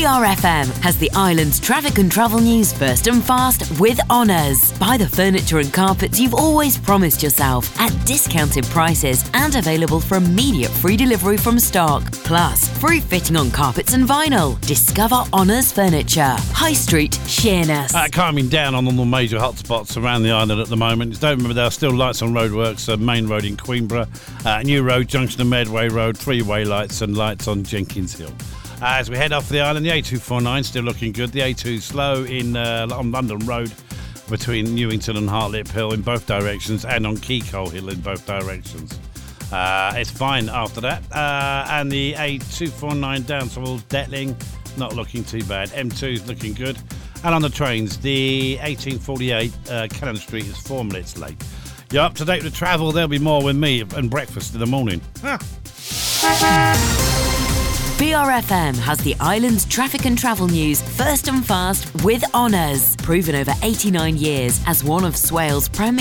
BRFM has the island's traffic and travel news first and fast with Honours. Buy the furniture and carpets you've always promised yourself at discounted prices and available for immediate free delivery from stock. Plus, free fitting on carpets and vinyl. Discover Honours Furniture. High Street, Sheerness. Calming down on all the major hotspots around the island at the moment. Don't remember, there are still lights on roadworks, Main Road in Queenborough, New Road, junction of Medway Road, three-way lights and lights on Jenkins Hill. As we head off the island, the A249 still looking good. The A2 slow on London Road between Newington and Hartlip Hill in both directions, and on Keycole Hill in both directions. It's fine after that. And the A249 down towards Detling, not looking too bad. M2 is looking good. And on the trains, the 1848 Cannon Street is 4 minutes late. You're up to date with travel. There'll be more with me and breakfast in the morning. BRFM has the island's traffic and travel news first and fast with Honours. Proven over 89 years as one of Swale's premier